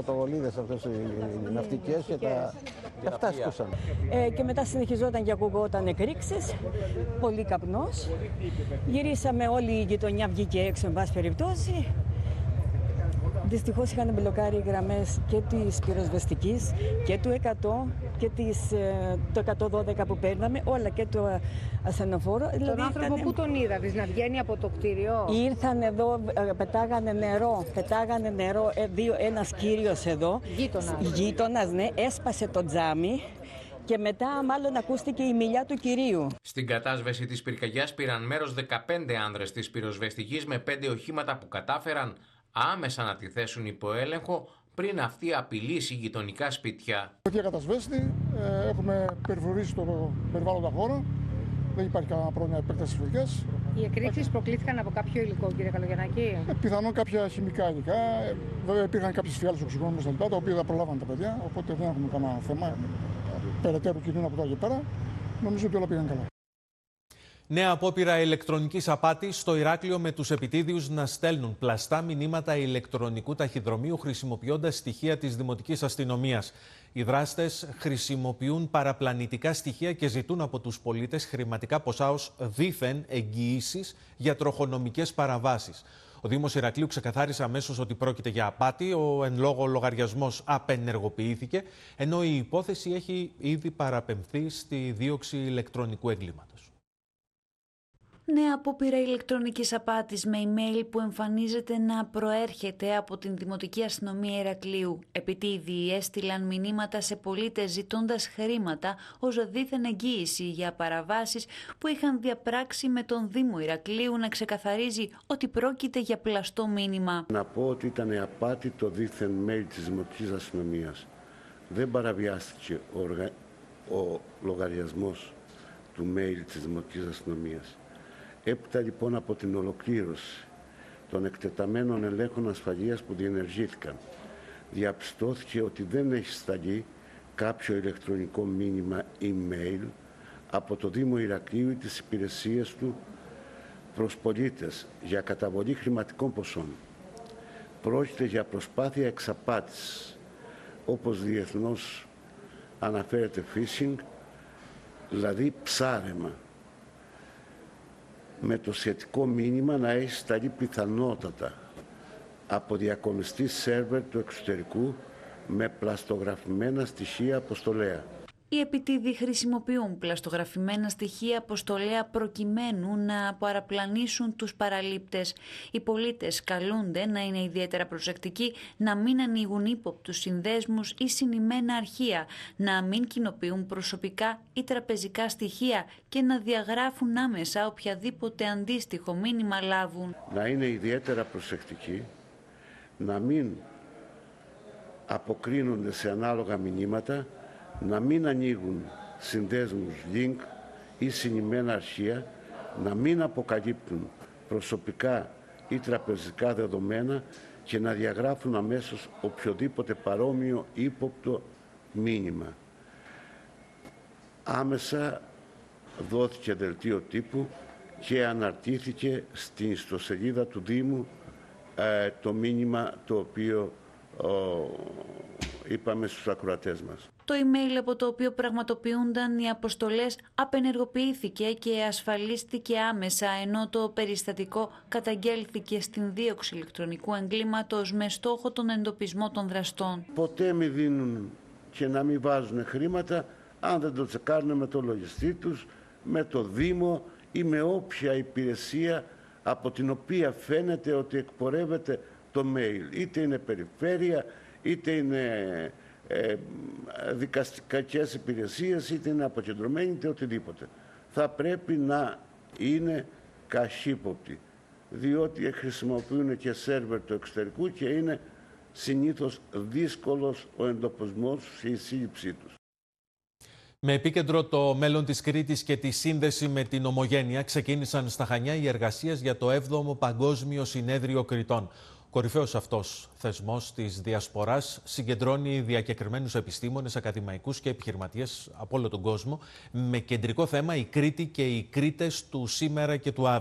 πρωτοβολίδες αυτές οι ναυτικές και αυτά ασκούσαν. Και μετά συνεχιζόταν και ακουγόταν εκρήξεις, πολύ καπνός. Γυρίσαμε, όλη η γειτονιά βγήκε έξω, εν πάση περιπτώσει. Δυστυχώς είχαν μπλοκάρει οι γραμμές και της πυροσβεστικής και του 100 και το 112 που παίρναμε, όλα και το ασθενοφόρο. Τον δηλαδή, άνθρωπο που τον είδατε να βγαίνει από το κτίριο? Ήρθαν εδώ, πετάγανε νερό, ένας κύριος εδώ, γείτονας, ναι, έσπασε το τζάμι. Και μετά μάλλον ακούστηκε η μιλιά του κυρίου. Στην κατάσβεση της πυρκαγιάς πήραν μέρος 15 άνδρες της πυροσβεστικής με 5 οχήματα που κατάφεραν άμεσα να τη θέσουν υπό έλεγχο πριν αυτή απειλήσει γειτονικά σπίτια. Για κατασβέστη έχουμε περιφρουρήσει το περιβάλλοντα χώρο. Δεν υπάρχει κανένα πρόβλημα επέκτασης φωτιάς. Οι εκρήξεις προκλήθηκαν από κάποιο υλικό, κύριε Καλογιαννάκη? Πιθανόν κάποια χημικά υλικά. Βέβαια υπήρχαν κάποιες φιάλες οξυγόνου στα λοιπά, τα οποία δεν προλάβαν τα παιδιά. Οπότε δεν έχουμε κανένα θέμα περαιτέρω κινδύνου από εδώ και πέρα. Νομίζω ότι όλα πήγαν καλά. Νέα απόπειρα ηλεκτρονικής απάτης στο Ηράκλειο, με τους επιτίδιους να στέλνουν πλαστά μηνύματα ηλεκτρονικού ταχυδρομείου χρησιμοποιώντας στοιχεία της Δημοτικής Αστυνομίας. Οι δράστες χρησιμοποιούν παραπλανητικά στοιχεία και ζητούν από τους πολίτες χρηματικά ποσά ως δήθεν εγγυήσεις για τροχονομικές παραβάσεις. Ο Δήμος Ηρακλείου ξεκαθάρισε αμέσως ότι πρόκειται για απάτη. Ο εν λόγω λογαριασμός απενεργοποιήθηκε, ενώ η υπόθεση έχει ήδη παραπεμφθεί στη δίωξη ηλεκτρονικού εγκλήματος. Νέα απόπειρα ηλεκτρονικής απάτης με email που εμφανίζεται να προέρχεται από την Δημοτική Αστυνομία Ηρακλείου. Επιτίδιοι έστειλαν μηνύματα σε πολίτες ζητώντας χρήματα ως δήθεν εγγύηση για παραβάσεις που είχαν διαπράξει, με τον Δήμο Ηρακλείου να ξεκαθαρίζει ότι πρόκειται για πλαστό μήνυμα. Να πω ότι ήταν απάτη το δήθεν mail της Δημοτικής Αστυνομίας. Δεν παραβιάστηκε ο λογαριασμός του mail της Δημοτικής Αστυνομίας. Έπειτα λοιπόν από την ολοκλήρωση των εκτεταμένων ελέγχων ασφαλείας που διενεργήθηκαν, διαπιστώθηκε ότι δεν έχει σταλεί κάποιο ηλεκτρονικό μήνυμα email από το Δήμο Ηρακλείου ή τις υπηρεσίες του προς πολίτες για καταβολή χρηματικών ποσών. Πρόκειται για προσπάθεια εξαπάτησης, όπως διεθνώς αναφέρεται phishing, δηλαδή ψάρεμα, με το σχετικό μήνυμα να έχει σταλεί πιθανότατα από διακομιστή σερβερ του εξωτερικού με πλαστογραφημένα στοιχεία αποστολέα. Οι επιτίδιοι χρησιμοποιούν πλαστογραφημένα στοιχεία αποστολέα προκειμένου να παραπλανήσουν τους παραλήπτες. Οι πολίτες καλούνται να είναι ιδιαίτερα προσεκτικοί, να μην ανοίγουν ύποπτους συνδέσμους ή συνημμένα αρχεία, να μην κοινοποιούν προσωπικά ή τραπεζικά στοιχεία και να διαγράφουν άμεσα οποιαδήποτε αντίστοιχο μήνυμα λάβουν. Να είναι ιδιαίτερα προσεκτικοί, να μην αποκρίνονται σε ανάλογα μηνύματα, να μην ανοίγουν συνδέσμους link ή συνημμένα αρχεία, να μην αποκαλύπτουν προσωπικά ή τραπεζικά δεδομένα και να διαγράφουν αμέσως οποιοδήποτε παρόμοιο ύποπτο μήνυμα. Άμεσα δόθηκε δελτίο τύπου και αναρτήθηκε στην ιστοσελίδα του Δήμου το μήνυμα το οποίο είπαμε στους ακροατές μας. Το email από το οποίο πραγματοποιούνταν οι αποστολές απενεργοποιήθηκε και ασφαλίστηκε άμεσα, ενώ το περιστατικό καταγγέλθηκε στην δίωξη ηλεκτρονικού εγκλήματος με στόχο τον εντοπισμό των δραστών. Ποτέ μην δίνουν και να μην βάζουν χρήματα αν δεν το τσεκάρουν με το λογιστή τους, με το Δήμο ή με όποια υπηρεσία από την οποία φαίνεται ότι εκπορεύεται το mail. Είτε είναι περιφέρεια, είτε είναι δικαστικές υπηρεσίες, είτε είναι αποκεντρωμένοι, είτε οτιδήποτε. Θα πρέπει να είναι καχύποπτοι, διότι χρησιμοποιούν και σερβερ του εξωτερικού και είναι συνήθως δύσκολος ο εντοπισμός και η σύλληψή τους. Με επίκεντρο το μέλλον της Κρήτης και τη σύνδεση με την Ομογένεια, ξεκίνησαν στα Χανιά οι εργασίες για το 7ο Παγκόσμιο Συνέδριο Κρητών. Ο κορυφαίος αυτός θεσμός της Διασποράς συγκεντρώνει διακεκριμένους επιστήμονες, ακαδημαϊκούς και επιχειρηματίες από όλο τον κόσμο, με κεντρικό θέμα η Κρήτη και οι Κρήτες του σήμερα και του αύριο.